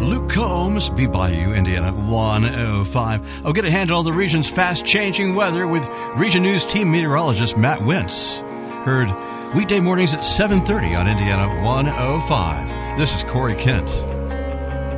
Luke Combs, Be Bayou, Indiana 105. I'll get a handle on the region's fast-changing weather with Region News team meteorologist Matt Wentz. Heard weekday mornings at 7:30 on Indiana 105. This is Corey Kent.